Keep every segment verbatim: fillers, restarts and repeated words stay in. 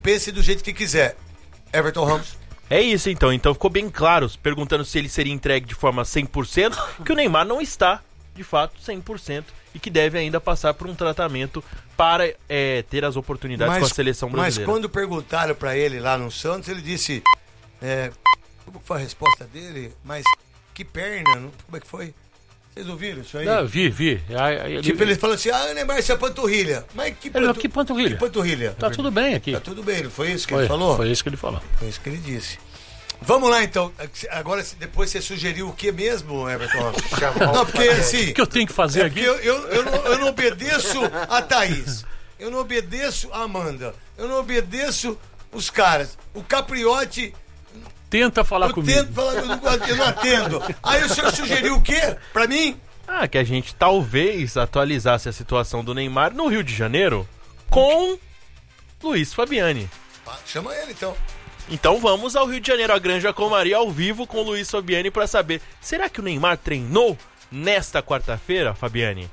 pense do jeito que quiser. Everton Ramos. É isso então, então ficou bem claro, perguntando se ele seria entregue de forma cem por cento, que o Neymar não está, de fato, cem por cento e que deve ainda passar por um tratamento para é, ter as oportunidades mas, com a seleção brasileira. Mas quando perguntaram para ele lá no Santos, ele disse, é, como foi a resposta dele? Mas que perna, não, como é que foi? Vocês ouviram isso aí? Não, vi, vi. Aí, ele... Tipo, ele falou assim, ah, Neymar, isso é panturrilha. Mas que, pantu... ele, que panturrilha? Que panturrilha? Tá tudo bem aqui. Tá tudo bem, não foi isso que foi, ele falou? Foi isso que ele falou. Foi isso que ele disse. Vamos lá, então. Agora, depois você sugeriu o que mesmo, Everton? Não, porque assim... O que eu tenho que fazer é aqui? Eu, eu, eu, não, eu não obedeço a Thaís. Eu não obedeço a Amanda. Eu não obedeço os caras. O Capriotti... Tenta falar eu comigo. Tento falar, eu, não, eu não atendo. Aí o senhor sugeriu o quê? Pra mim? Ah, que a gente talvez atualizasse a situação do Neymar no Rio de Janeiro com Luiz Fabiani. Ah, chama ele, então. Então vamos ao Rio de Janeiro, a Granja Comari, ao vivo com o Luiz Fabiani para saber, será que o Neymar treinou nesta quarta-feira, Fabiani?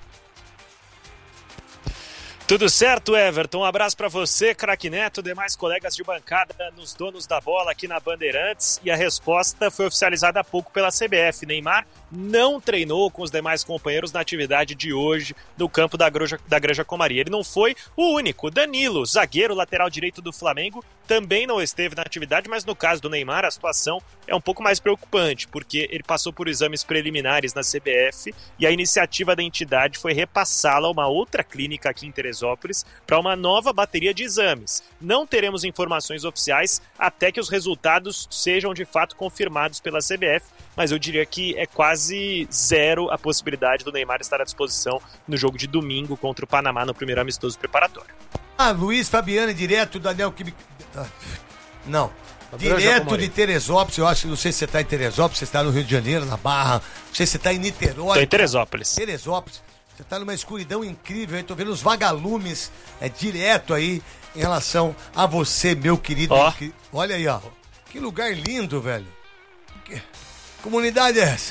Tudo certo, Everton? Um abraço para você, craque Neto, demais colegas de bancada nos donos da bola aqui na Bandeirantes. E a resposta foi oficializada há pouco pela C B F. Neymar não treinou com os demais companheiros na atividade de hoje no campo da Granja, da Granja Comari. Ele não foi o único. Danilo, zagueiro lateral direito do Flamengo, também não esteve na atividade, mas no caso do Neymar a situação é um pouco mais preocupante, porque ele passou por exames preliminares na C B F e a iniciativa da entidade foi repassá-la a uma outra clínica aqui em Teresópolis para uma nova bateria de exames. Não teremos informações oficiais até que os resultados sejam de fato confirmados pela C B F, mas eu diria que é quase zero a possibilidade do Neymar estar à disposição no jogo de domingo contra o Panamá no primeiro amistoso preparatório. Ah, Luiz Fabiani, direto da Anel Química. Não. Direto de Teresópolis, eu acho, não sei se você está em Teresópolis, você está no Rio de Janeiro, na Barra, não sei se você está em Niterói. Estou em Teresópolis. Teresópolis. Você está numa escuridão incrível, estou vendo os vagalumes é, direto aí em relação a você, meu querido. Ó. Que... Olha aí, ó. Que lugar lindo, velho. Que comunidade é essa?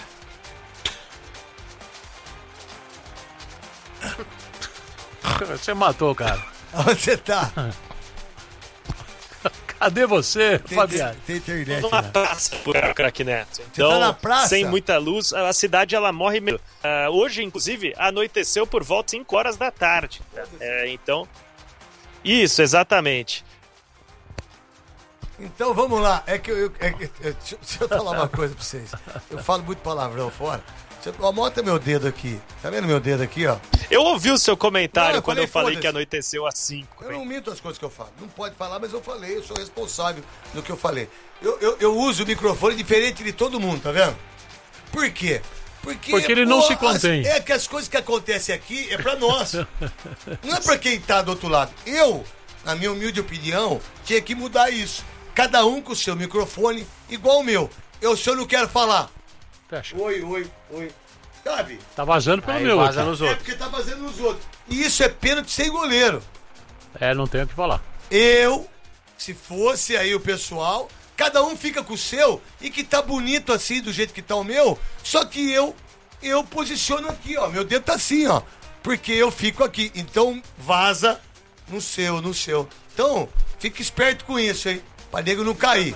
Você matou, cara. Onde você tá? Cadê você, Tem, Fabiano? tem, tem internet, Tô na né? praça, por craque Neto. Então, tá na praça? sem muita luz, a cidade ela morre meio. Uh, hoje, inclusive, anoiteceu por volta de cinco horas da tarde. É, então, isso, exatamente. Então vamos lá. É que eu. eu- é que- é- deixa, eu- deixa eu falar uma coisa pra vocês. Eu falo muito palavrão fora. Deixa eu- ó, Mostra meu dedo aqui. Tá vendo meu dedo aqui, ó? Eu ouvi o seu comentário Não, eu quando falei, eu falei foda-se. que anoiteceu às cinco. Eu não minto as coisas que eu falo. Não pode falar, mas eu falei. Eu sou responsável do que eu falei. Eu, eu, eu uso o microfone diferente de todo mundo, tá vendo? Por quê? Porque, Porque ele não se contém. as- é que as coisas que acontecem aqui é pra nós. Não é pra quem tá do outro lado. Eu, na minha humilde opinião, tinha que mudar isso. Cada um com o seu microfone, igual o meu. Eu, se eu não quero falar. Fecha. Oi, oi, oi. Sabe? Tá vazando pelo Aí meu. vaza aqui. nos É outros. porque tá fazendo nos outros. E isso é pênalti sem goleiro. É, não tenho o que falar. Eu, se fosse aí o pessoal, cada um fica com o seu e que tá bonito assim, do jeito que tá o meu, só que eu, eu posiciono aqui, ó, meu dedo tá assim, ó, porque eu fico aqui, então vaza no seu, no seu. Então, fica esperto com isso, hein, pra nego não cair.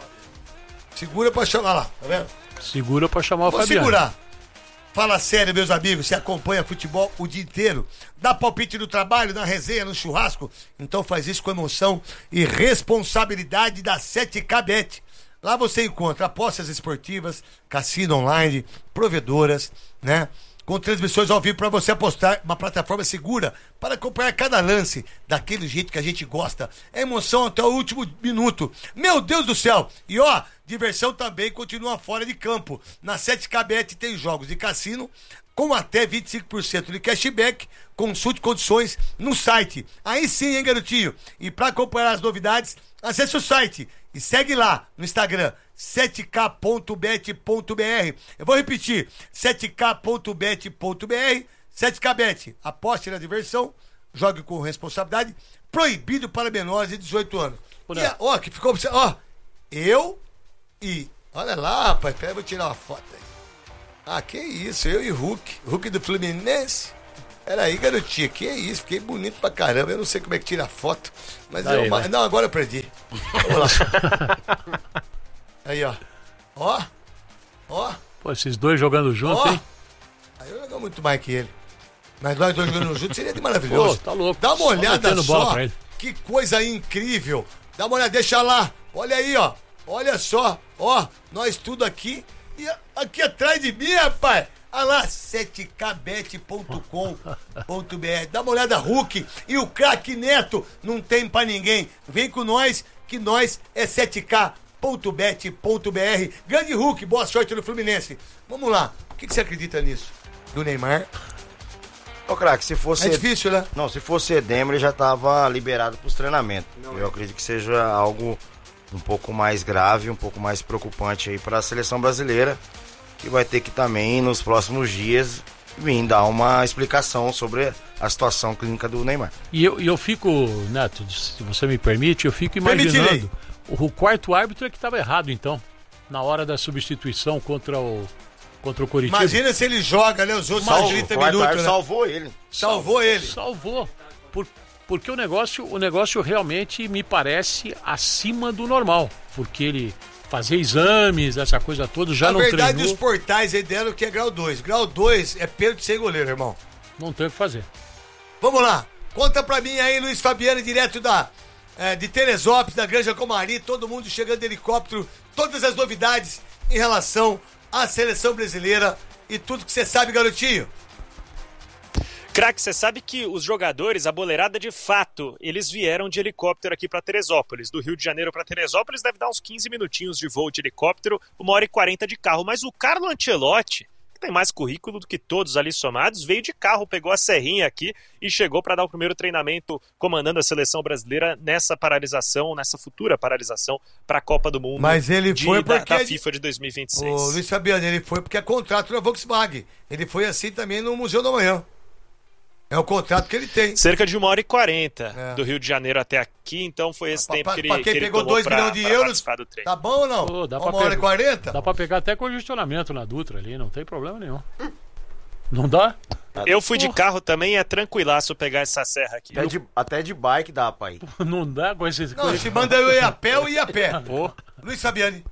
Segura pra chamar lá, tá vendo? Segura pra chamar o Vou Fabiano. segurar. Fala sério, meus amigos, você acompanha futebol o dia inteiro? Dá palpite no trabalho, na resenha, no churrasco? Então faz isso com emoção e responsabilidade da sete K Bet. Lá você encontra apostas esportivas, cassino online, provedoras, né? Com transmissões ao vivo para você apostar, uma plataforma segura para acompanhar cada lance daquele jeito que a gente gosta. É emoção até o último minuto. Meu Deus do céu! E ó, diversão também continua fora de campo. Na sete K Bet tem jogos de cassino com até vinte e cinco por cento de cashback. Consulte condições no site. Aí sim, hein, garotinho? E para acompanhar as novidades, acesse o site e segue lá no Instagram, sete k ponto bet ponto b r. Eu vou repetir, sete k ponto bet ponto b r. sete K Bet, aposte na diversão, jogue com responsabilidade, proibido para menores de dezoito anos. E, a- ó, que ficou, ó, eu e, olha lá, rapaz, pera, eu vou tirar uma foto aí. Ah, que isso, eu e Hulk, Hulk do Fluminense. Peraí, garotinha, que é isso? Fiquei bonito pra caramba. Eu não sei como é que tira a foto, mas Daí, eu. vai. Não, agora eu perdi. Vamos lá. Aí, ó. Ó. Ó. Pô, esses dois jogando junto, Ó. hein? Aí eu jogo muito mais que ele. Mas nós dois jogando juntos seria de maravilhoso. Pô, tá louco. Dá uma Só olhada metendo bola só. pra ele. Que coisa incrível. Dá uma olhada, deixa lá. Olha aí, ó. Olha só. Ó, nós tudo aqui. E aqui atrás de mim, rapaz. Olha lá, sete k bet ponto com ponto b r. Dá uma olhada, Hulk. E o craque Neto. Não tem pra ninguém. Vem com nós, que nós é sete k ponto bet ponto b r. Grande Hulk, boa sorte no Fluminense. Vamos lá. O que, que você acredita nisso? Do Neymar? Ô, craque, se fosse... É difícil, né? Não, se fosse edema, ele já tava liberado pros treinamentos. Eu acredito que seja algo um pouco mais grave, um pouco mais preocupante aí para a seleção brasileira, que vai ter que também, nos próximos dias, vir dar uma explicação sobre a situação clínica do Neymar. E eu, e eu fico, Neto, se você me permite, eu fico Permitirei. imaginando. O, o quarto árbitro é que estava errado, então, na hora da substituição contra o, contra o Coritiba. Imagina se ele joga, né? Os outros Salvo, trinta o quarto minutos, árbitro né? salvou ele. Salvou ele. Salvou. Por, porque o negócio, o negócio realmente me parece acima do normal. Porque ele fazer exames, essa coisa toda, já Na não verdade, treinou. os portais aí deram que é grau dois. Grau dois é pênalti sem goleiro, irmão. Não tem o que fazer. Vamos lá. Conta pra mim aí, Luiz Fabiano, direto da, é, de Teresópolis, da Granja Comari. Todo mundo chegando de helicóptero. Todas as novidades em relação à seleção brasileira e tudo que você sabe, garotinho. Craque, você sabe que os jogadores, a boleirada de fato, eles vieram de helicóptero aqui para Teresópolis. Do Rio de Janeiro para Teresópolis deve dar uns quinze minutinhos de voo de helicóptero, uma hora e quarenta de carro. Mas o Carlo Ancelotti, que tem mais currículo do que todos ali somados, veio de carro, pegou a serrinha aqui e chegou para dar o primeiro treinamento comandando a seleção brasileira nessa paralisação, nessa futura paralisação para a Copa do Mundo. Mas ele de, foi da, porque... da FIFA de dois mil e vinte e seis. Ô, Luiz Fabiano, ele foi porque é contrato na Volkswagen. Ele foi assim também no Museu da Manhã. É o contrato que ele tem. Cerca de uma hora e quarenta É. do Rio de Janeiro até aqui, então foi esse Pra- tempo pra- que ele, pra quem que ele pegou tomou dois pra- milhões de pra euros, participar do treino. Tá bom ou não? Pô, dá Uma pra hora e pegar- quarenta? Dá pra pegar até congestionamento na Dutra ali, não tem problema nenhum. Não dá? Eu fui de Porra. carro também, é tranquilaço pegar essa serra aqui. Até de, até de bike dá pra ir. Não dá com esses Não, se manda eu ir a pé, eu ia a pé. Pô. Luiz Fabiani.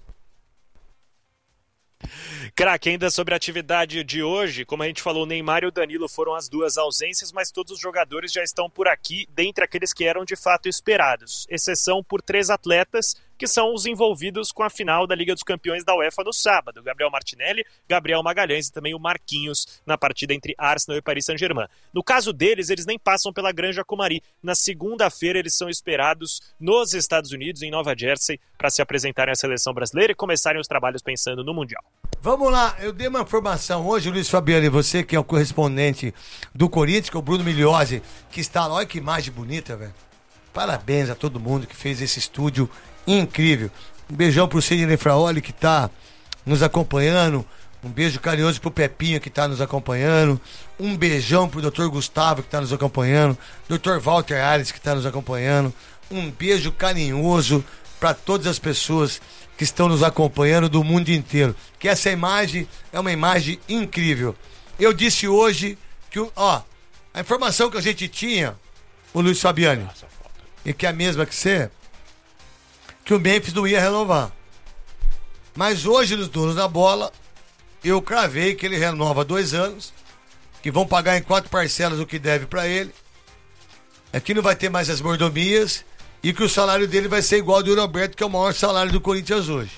Craque, ainda sobre a atividade de hoje, como a gente falou, o Neymar e o Danilo foram as duas ausências, mas todos os jogadores já estão por aqui, dentre aqueles que eram de fato esperados, exceção por três atletas, que são os envolvidos com a final da Liga dos Campeões da UEFA no sábado, Gabriel Martinelli, Gabriel Magalhães e também o Marquinhos na partida entre Arsenal e Paris Saint-Germain. No caso deles, eles nem passam pela Granja Comari. Na segunda-feira eles são esperados nos Estados Unidos, em Nova Jersey, para se apresentarem à seleção brasileira e começarem os trabalhos pensando no Mundial. Vamos lá, eu dei uma informação hoje, Luiz Fabiano, e você que é o correspondente do Corinthians, que é o Bruno Migliozzi, que está lá, olha que imagem bonita, velho. Parabéns a todo mundo que fez esse estúdio incrível. Um beijão pro Sidney Fraoli, que tá nos acompanhando, um beijo carinhoso pro Pepinho, que tá nos acompanhando, um beijão pro doutor Gustavo, que tá nos acompanhando, doutor Walter Ares, que tá nos acompanhando, um beijo carinhoso para todas as pessoas que estão nos acompanhando do mundo inteiro. Que essa imagem é uma imagem incrível. Eu disse hoje que, o- ó, a informação que a gente tinha, o Luiz Fabiani, e que é a mesma que você, que o Memphis não ia renovar. Mas hoje, nos donos da bola, eu cravei que ele renova dois anos, que vão pagar em quatro parcelas o que deve para ele, aqui não vai ter mais as mordomias, e que o salário dele vai ser igual ao do Roberto, que é o maior salário do Corinthians hoje.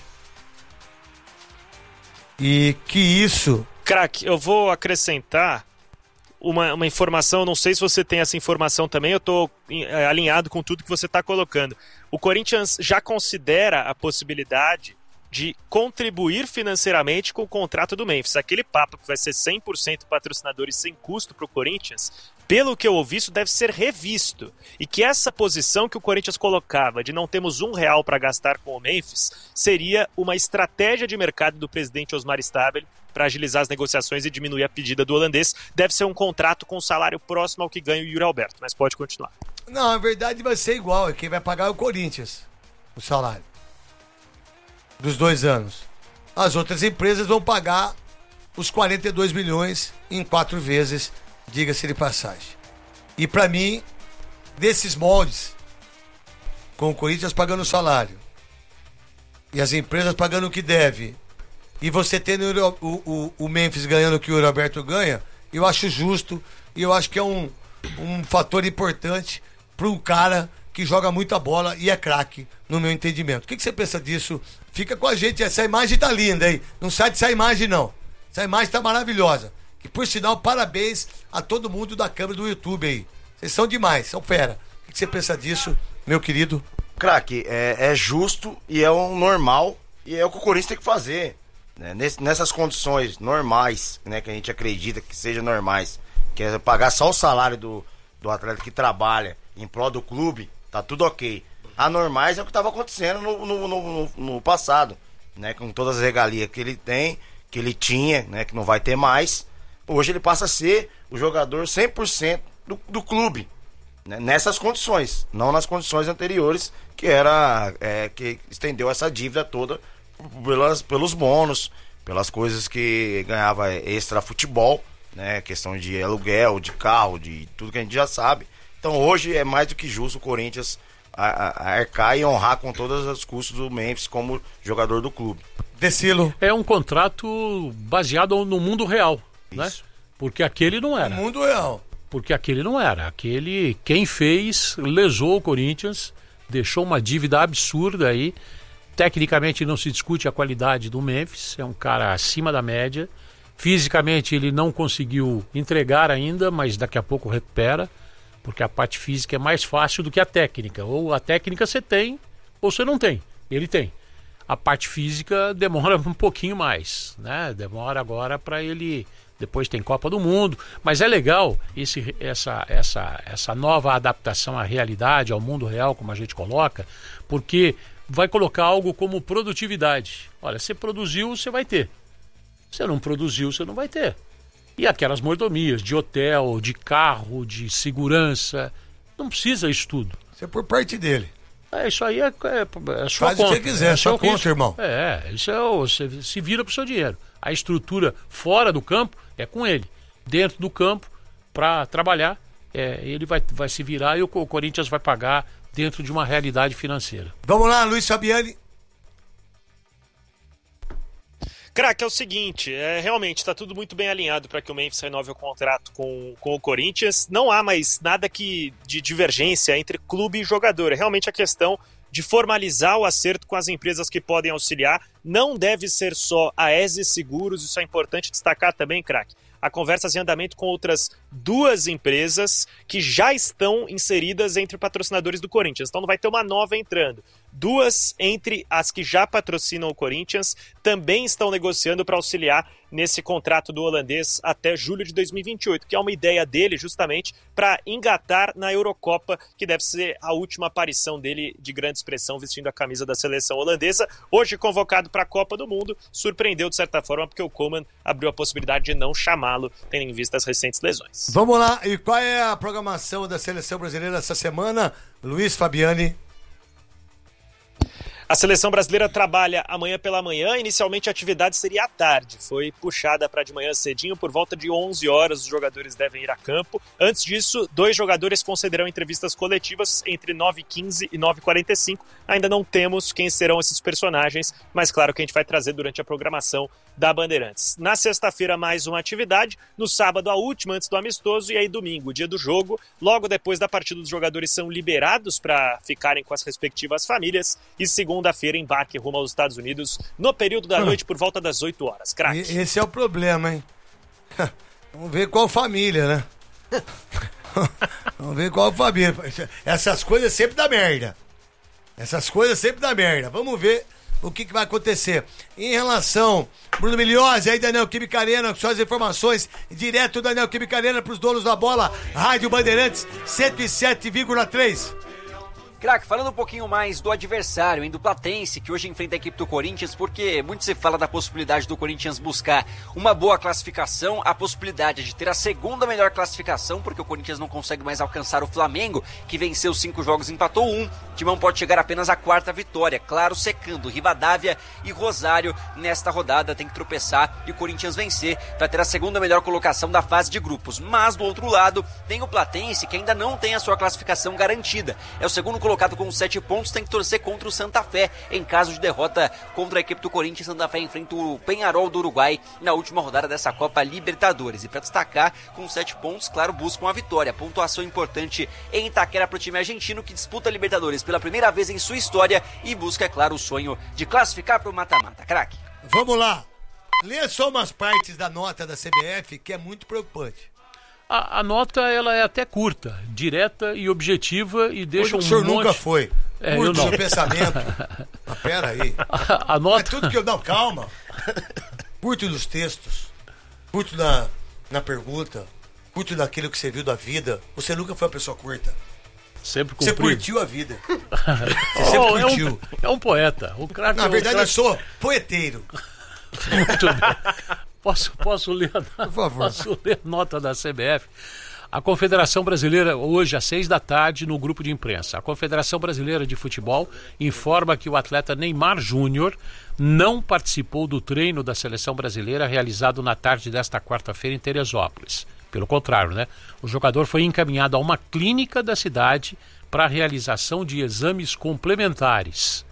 E que isso... Craque, eu vou acrescentar uma, uma informação, não sei se você tem essa informação também, eu estou alinhado com tudo que você está colocando. O Corinthians já considera a possibilidade de contribuir financeiramente com o contrato do Memphis. Aquele papo que vai ser cem por cento patrocinadores sem custo para o Corinthians, pelo que eu ouvi, isso deve ser revisto. E que essa posição que o Corinthians colocava de não temos um real para gastar com o Memphis seria uma estratégia de mercado do presidente Osmar Stabile para agilizar as negociações e diminuir a pedida do holandês. Deve ser um contrato com salário próximo ao que ganha o Yuri Alberto, mas pode continuar. Não, a verdade vai ser igual, é quem vai pagar é o Corinthians, o salário. Dos dois anos. As outras empresas vão pagar os quarenta e dois milhões em quatro vezes diga-se de passagem. E pra mim, desses moldes, com o Corinthians pagando salário e as empresas pagando o que deve, e você tendo o, o, o Memphis ganhando o que o Roberto ganha, eu acho justo e eu acho que é um, um fator importante para um cara que joga muita bola e é craque, no meu entendimento. O que, que você pensa disso? Fica com a gente, essa imagem tá linda, hein? Não sai dessa imagem, não. Essa imagem tá maravilhosa. E, por sinal, parabéns a todo mundo da câmera do YouTube aí. Vocês são demais, são fera. O que, que você pensa disso, meu querido? Craque, é, é justo e é o normal e é o que o Corinthians tem que fazer. Né? Nessas condições normais, né, que a gente acredita que sejam normais, que é pagar só o salário do, do atleta que trabalha em prol do clube, tá tudo ok. Anormais é o que estava acontecendo no, no, no, no passado, né? Com todas as regalias que ele tem, que ele tinha, né? Que não vai ter mais. Hoje ele passa a ser o jogador cem por cento do, do clube, né? Nessas condições, não nas condições anteriores, que era é, que estendeu essa dívida toda pelas, pelos bônus, pelas coisas que ganhava extra futebol, né? Questão de aluguel, de carro, de tudo que a gente já sabe. Então hoje é mais do que justo o Corinthians a, a, a arcar e honrar com todos os custos do Memphis como jogador do clube. Decilo. É um contrato baseado no mundo real, Isso. né? Porque aquele não era. No mundo real. Porque aquele não era. Aquele, quem fez, lesou o Corinthians, deixou uma dívida absurda aí. Tecnicamente não se discute a qualidade do Memphis, é um cara acima da média. Fisicamente ele não conseguiu entregar ainda, mas daqui a pouco recupera. Porque a parte física é mais fácil do que a técnica. Ou a técnica você tem, ou você não tem. Ele tem. A parte física demora um pouquinho mais, né? Demora agora para ele... Depois tem Copa do Mundo. Mas é legal esse, essa, essa, essa nova adaptação à realidade, ao mundo real, como a gente coloca, porque vai colocar algo como produtividade. Olha, você produziu, você vai ter. Você não produziu, você não vai ter. E aquelas mordomias de hotel, de carro, de segurança, não precisa isso tudo. Isso é por parte dele. É, isso aí é, é, é sua Faz conta. o que você quiser, é sua conta, risco. irmão. É, isso é o, você se vira pro seu dinheiro. A estrutura fora do campo é com ele. Dentro do campo, para trabalhar, é, ele vai, vai se virar e o, o Corinthians vai pagar dentro de uma realidade financeira. Vamos lá, Luiz Fabiani. Craque, é o seguinte, é, realmente está tudo muito bem alinhado para que o Memphis renove o contrato com, com o Corinthians. Não há mais nada que, de divergência entre clube e jogador. É realmente a questão de formalizar o acerto com as empresas que podem auxiliar. Não deve ser só a E S E Seguros, isso é importante destacar também, craque. Há conversas em andamento com outras duas empresas que já estão inseridas entre patrocinadores do Corinthians. Então não vai ter uma nova entrando. Duas entre as que já patrocinam o Corinthians também estão negociando para auxiliar nesse contrato do holandês até julho de dois mil e vinte e oito, que é uma ideia dele justamente para engatar na Eurocopa, que deve ser a última aparição dele de grande expressão vestindo a camisa da seleção holandesa. Hoje convocado para a Copa do Mundo, surpreendeu de certa forma porque o Koeman abriu a possibilidade de não chamá-lo, tendo em vista as recentes lesões. Vamos lá, e qual é a programação da seleção brasileira essa semana, Luiz Fabiani? A seleção brasileira trabalha amanhã pela manhã. Inicialmente a atividade seria à tarde. Foi puxada para de manhã cedinho. Por volta de onze horas os jogadores devem ir a campo. Antes disso, dois jogadores concederão entrevistas coletivas entre nove e quinze e nove e quarenta e cinco. Ainda não temos quem serão esses personagens, mas claro que a gente vai trazer durante a programação da Bandeirantes. Na sexta-feira mais uma atividade. No sábado a última antes do amistoso. E aí domingo, dia do jogo. Logo depois da partida os jogadores são liberados para ficarem com as respectivas famílias. E segunda Segunda-feira, embarque rumo aos Estados Unidos no período da noite por volta das oito horas. Craque. Esse é o problema, hein? Vamos ver qual família, né? Vamos ver qual família. Essas coisas sempre dá merda. Essas coisas sempre dá merda. Vamos ver o que, que vai acontecer. Em relação, Bruno Milhose, aí Daniel Química Arena, com suas informações, direto Daniel Química Arena para os donos da bola, Rádio Bandeirantes cento e sete vírgula três. Craque, falando um pouquinho mais do adversário, hein, do Platense, que hoje enfrenta a equipe do Corinthians, porque muito se fala da possibilidade do Corinthians buscar uma boa classificação, a possibilidade de ter a segunda melhor classificação, porque o Corinthians não consegue mais alcançar o Flamengo, que venceu cinco jogos e empatou um. O Timão pode chegar apenas à quarta vitória, claro, secando Rivadavia e Rosário nesta rodada, tem que tropeçar e o Corinthians vencer para ter a segunda melhor colocação da fase de grupos. Mas do outro lado, tem o Platense, que ainda não tem a sua classificação garantida. É o segundo colocado com sete pontos, tem que torcer contra o Santa Fé. Em caso de derrota contra a equipe do Corinthians, Santa Fé enfrenta o Peñarol do Uruguai na última rodada dessa Copa Libertadores. E para destacar, com sete pontos, claro, buscam a vitória. Pontuação importante em Itaquera para o time argentino, que disputa a Libertadores pela primeira vez em sua história e busca, é claro, o sonho de classificar para o mata-mata. Craque. Vamos lá. Lê só umas partes da nota da C B F que é muito preocupante. A, a nota ela é até curta, direta e objetiva e deixa Hoje um o senhor monte... nunca foi. É, Curto eu não. seu pensamento. Mas pera aí. A, a nota... É tudo que eu... Não, calma. Curto nos textos. Curto na, na pergunta. Curto naquilo que você viu da vida. Você nunca foi uma pessoa curta. Sempre Você cumprido. curtiu a vida. Você sempre Oh, é, curtiu. um, é um poeta. O craque Na é um verdade, eu craque- sou poeteiro. Muito bem. Posso, posso, ler a, Por favor. posso ler a nota da C B F? A Confederação Brasileira, hoje às seis da tarde, no grupo de imprensa. A Confederação Brasileira de Futebol informa que o atleta Neymar Júnior não participou do treino da seleção brasileira realizado na tarde desta quarta-feira em Teresópolis. Pelo contrário, né? O jogador foi encaminhado a uma clínica da cidade para a realização de exames complementares.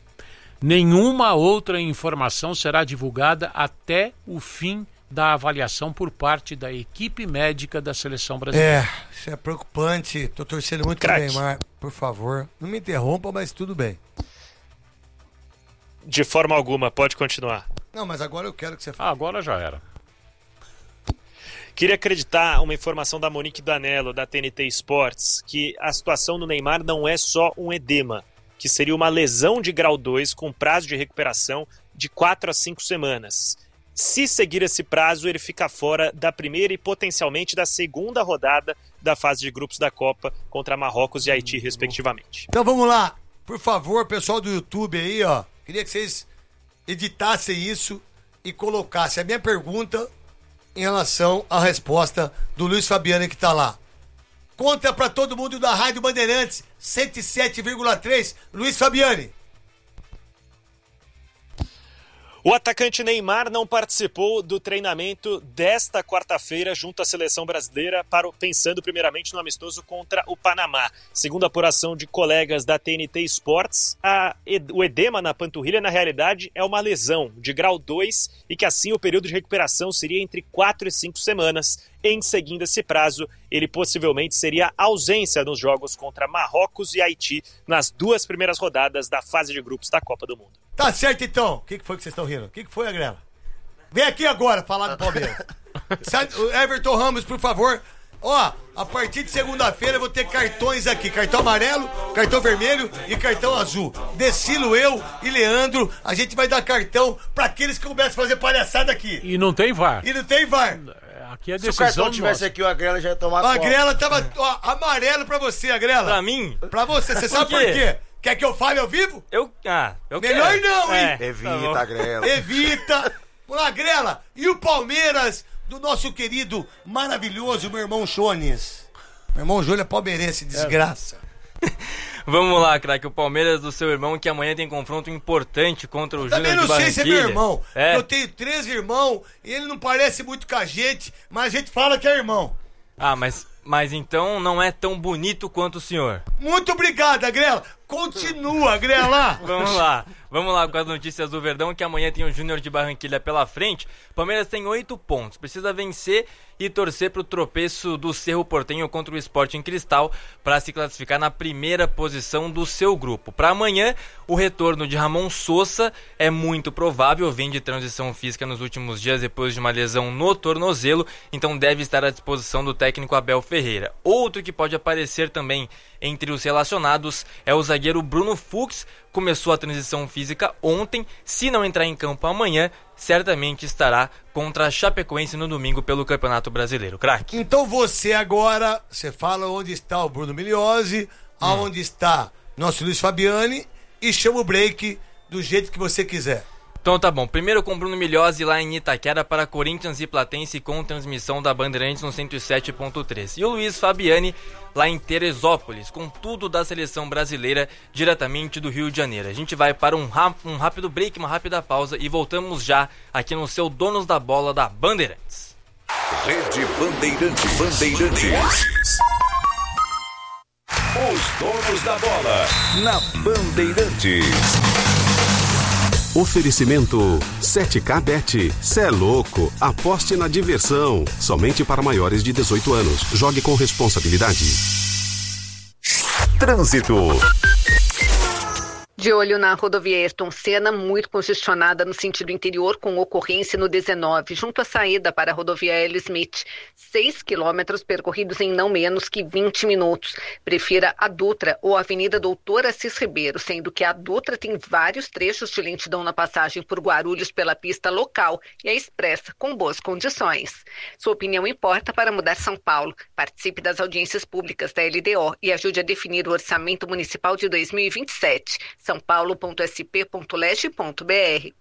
Nenhuma outra informação será divulgada até o fim da avaliação por parte da equipe médica da seleção brasileira. É, isso é preocupante. Tô torcendo muito pro Craque. Neymar. Por favor, não me interrompa, mas tudo bem. De forma alguma, pode continuar. Não, mas agora eu quero que você Ah, fale. agora já era. Queria acreditar uma informação da Monique Danello, da T N T Sports, que a situação do Neymar não é só um edema, que seria uma lesão de grau dois com prazo de recuperação de quatro a cinco semanas. Se seguir esse prazo, ele fica fora da primeira e potencialmente da segunda rodada da fase de grupos da Copa contra Marrocos e Haiti, respectivamente. Então vamos lá. Por favor, pessoal do YouTube aí, ó. Queria que vocês editassem isso e colocassem a minha pergunta em relação à resposta do Luiz Fabiano que tá lá. Conta pra todo mundo da Rádio Bandeirantes cento e sete vírgula três, Luiz Fabiani. O atacante Neymar não participou do treinamento desta quarta-feira junto à seleção brasileira, para o- pensando primeiramente no amistoso contra o Panamá. Segundo a apuração de colegas da T N T Sports, a ed- o edema na panturrilha, na realidade, é uma lesão de grau dois e que assim o período de recuperação seria entre quatro e cinco semanas. Em seguindo esse prazo, ele possivelmente seria ausência nos jogos contra Marrocos e Haiti nas duas primeiras rodadas da fase de grupos da Copa do Mundo. Tá certo então. O que, que foi que vocês estão rindo? O que, que foi, Agrela? Vem aqui agora falar do Palmeiras. Sai- o Everton Ramos, por favor. Ó, a partir de segunda-feira eu vou ter cartões aqui. Cartão amarelo, cartão vermelho e cartão azul. Decilo, eu e Leandro, a gente vai dar cartão pra aqueles que começam a fazer palhaçada aqui. E não tem V A R. E não tem V A R. Aqui é Se o decisão cartão tivesse nossa. aqui, o Agrela já ia tomar A conta. Agrela tava ó, amarelo pra você, Agrela. Pra mim? Pra você, você sabe por quê? quê? Quer que eu fale ao vivo? Eu. Ah, eu Melhor quero. não, hein? É, Evita, tá bom. Agrela. Evita. Vamos lá, Grela. E o Palmeiras do nosso querido, maravilhoso, meu irmão Jones. Meu irmão Júlio é palmeirense, desgraça. Vamos lá, craque. O Palmeiras do seu irmão, que amanhã tem confronto importante contra o Também Júnior de não sei se é Barranquilha. meu irmão. É. Eu tenho três irmãos e ele não parece muito com a gente, mas a gente fala que é irmão. Ah, mas, mas então não é tão bonito quanto o senhor. Muito obrigado, Grela. Continua, Grela. Vamos lá. Vamos lá com as notícias do Verdão, que amanhã tem o Júnior de Barranquilha pela frente. O Palmeiras tem oito pontos. Precisa vencer e torcer pro tropeço do Cerro Porteño contra o Sporting Cristal para se classificar na primeira posição do seu grupo. Para amanhã, o retorno de Ramon Sosa é muito provável. Vem de transição física nos últimos dias depois de uma lesão no tornozelo, então deve estar à disposição do técnico Abel Ferreira. Outro que pode aparecer também entre os relacionados é o zagueiro Bruno Fux. Começou a transição física ontem. Se não entrar em campo amanhã, certamente estará contra a Chapecoense no domingo pelo Campeonato Brasileiro. Craque. Então você agora, você fala onde está o Bruno Miliose, aonde está nosso Luiz Fabiani, e chama o break do jeito que você quiser. Então tá bom, primeiro com Bruno Milhozzi lá em Itaquera para Corinthians e Platense com transmissão da Bandeirantes no cento e sete ponto três. E o Luiz Fabiani lá em Teresópolis, com tudo da seleção brasileira diretamente do Rio de Janeiro. A gente vai para um, rap- um rápido break, uma rápida pausa e voltamos já aqui no seu Donos da Bola da Bandeirantes. Rede Bandeirantes. Bandeirantes. Os Donos da Bola na Bandeirantes. Oferecimento sete K Bet. Cê é louco. Aposte na diversão. Somente para maiores de dezoito anos. Jogue com responsabilidade. Trânsito. De olho na rodovia Ayrton Senna, muito congestionada no sentido interior, com ocorrência no dezenove, junto à saída para a rodovia L. Smith. seis quilômetros percorridos em não menos que vinte minutos. Prefira a Dutra ou a Avenida Doutor Assis Ribeiro, sendo que a Dutra tem vários trechos de lentidão na passagem por Guarulhos pela pista local e a expressa com boas condições. Sua opinião importa para mudar São Paulo. Participe das audiências públicas da L D O e ajude a definir o orçamento municipal de dois mil e vinte e sete. são paulo ponto s p ponto leste ponto b r.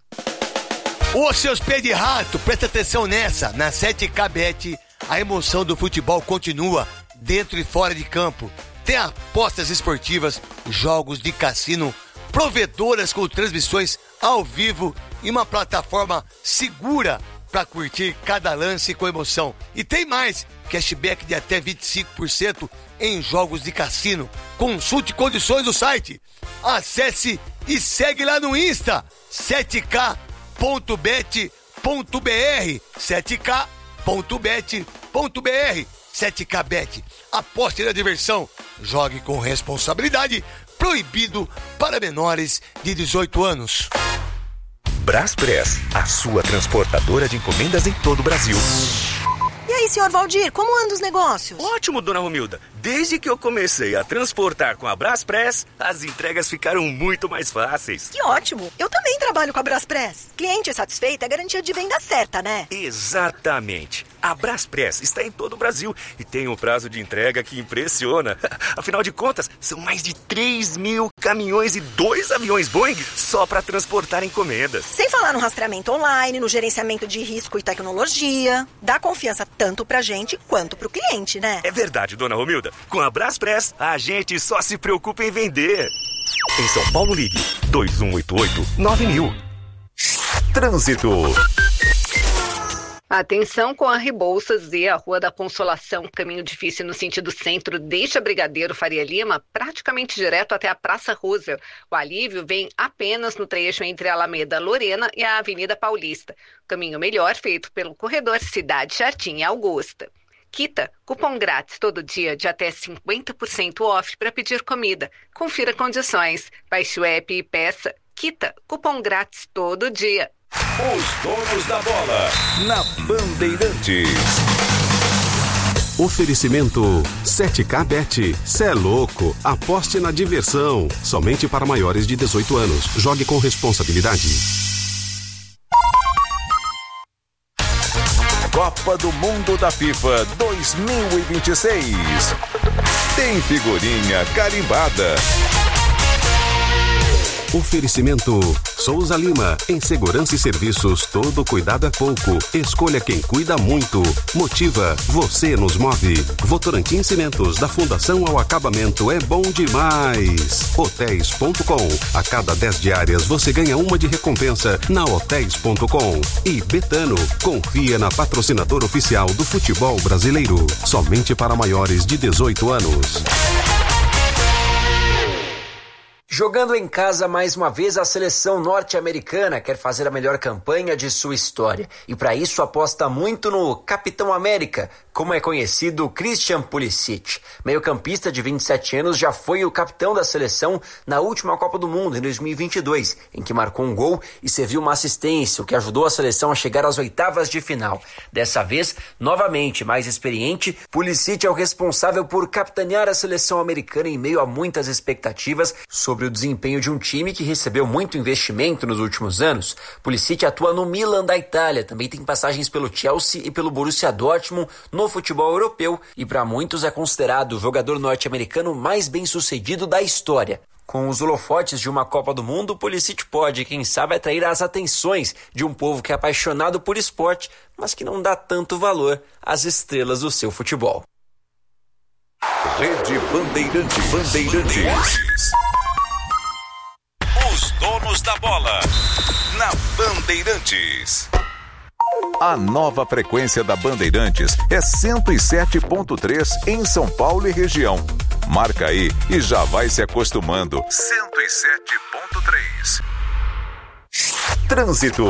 Ô, seus pés de rato, presta atenção nessa. Na sete K Bet, a emoção do futebol continua dentro e fora de campo. Tem apostas esportivas, jogos de cassino, provedoras com transmissões ao vivo e uma plataforma segura para curtir cada lance com emoção. E tem mais, cashback de até vinte e cinco por cento em jogos de cassino. Consulte condições do site. Acesse e segue lá no Insta, sete k ponto bet ponto b r, sete k ponto bet ponto b r. sete K Bet, aposte na diversão, jogue com responsabilidade, proibido para menores de dezoito anos. Braspress, a sua transportadora de encomendas em todo o Brasil. E aí, senhor Valdir, como andam os negócios? Ótimo, dona Romilda. Desde que eu comecei a transportar com a Braspress, as entregas ficaram muito mais fáceis. Que ótimo! Eu também trabalho com a Braspress. Cliente satisfeito é garantia de venda certa, né? Exatamente. A Braspress está em todo o Brasil e tem um prazo de entrega que impressiona. Afinal de contas, são mais de três mil caminhões e dois aviões Boeing só para transportar encomendas. Sem falar no rastreamento online, no gerenciamento de risco e tecnologia. Dá confiança tanto pra gente quanto pro cliente, né? É verdade, dona Romilda. Com a Braspress, a gente só se preocupa em vender. Em São Paulo, ligue dois um oito oito nove mil. Trânsito. Atenção com a Rebouças e a Rua da Consolação, caminho difícil no sentido centro, deixa Brigadeiro Faria Lima praticamente direto até a Praça Roosevelt. O alívio vem apenas no trecho entre a Alameda Lorena e a Avenida Paulista. Caminho melhor feito pelo corredor Cidade Jardim e Augusta. Quita, cupom grátis todo dia de até cinquenta por cento off para pedir comida. Confira condições. Baixe o app e peça. Quita, cupom grátis todo dia. Os Donos da Bola na Bandeirantes. Oferecimento sete K Bet. Cê é louco. Aposte na diversão. Somente para maiores de dezoito anos. Jogue com responsabilidade. Copa do Mundo da FIFA dois mil e vinte e seis. Tem figurinha carimbada. Oferecimento Souza Lima. Em segurança e serviços, todo cuidado é pouco. Escolha quem cuida muito. Motiva, você nos move. Votorantim Cimentos, da fundação ao acabamento, é bom demais. Hotéis ponto com. A cada dez diárias você ganha uma de recompensa na hotéis ponto com. E Betano, confia na patrocinadora oficial do futebol brasileiro. Somente para maiores de dezoito anos. Jogando em casa mais uma vez, a seleção norte-americana quer fazer a melhor campanha de sua história. E para isso aposta muito no Capitão América, como é conhecido Christian Pulisic. Meio-campista de vinte e sete anos, já foi o capitão da seleção na última Copa do Mundo, em dois mil e vinte e dois, em que marcou um gol e serviu uma assistência, o que ajudou a seleção a chegar às oitavas de final. Dessa vez, novamente mais experiente, Pulisic é o responsável por capitanear a seleção americana em meio a muitas expectativas sobre o desempenho de um time que recebeu muito investimento nos últimos anos. Pulisic atua no Milan da Itália, também tem passagens pelo Chelsea e pelo Borussia Dortmund no futebol europeu e para muitos é considerado o jogador norte-americano mais bem-sucedido da história. Com os holofotes de uma Copa do Mundo, o Pulisic pode, quem sabe, atrair as atenções de um povo que é apaixonado por esporte, mas que não dá tanto valor às estrelas do seu futebol. Rede Bandeirantes. Bandeirantes. Os donos da bola. Na Bandeirantes. A nova frequência da Bandeirantes é cento e sete ponto três em São Paulo e região. Marca aí e já vai se acostumando. cento e sete ponto três. Trânsito.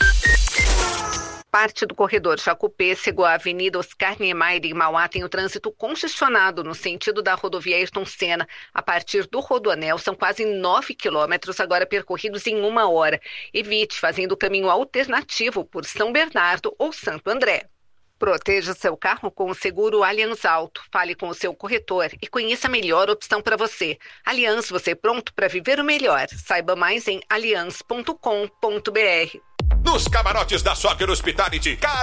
Parte do corredor Jacupêssego, a Avenida Oscar Niemeyer em Mauá tem o trânsito congestionado no sentido da rodovia Ayrton Senna. A partir do Rodoanel são quase nove quilômetros, agora percorridos em uma hora. Evite fazendo o caminho alternativo por São Bernardo ou Santo André. Proteja seu carro com o seguro Allianz Auto. Fale com o seu corretor e conheça a melhor opção para você. Allianz, você pronto para viver o melhor. Saiba mais em allianz ponto com ponto br. Nos camarotes da Soccer Hospitality,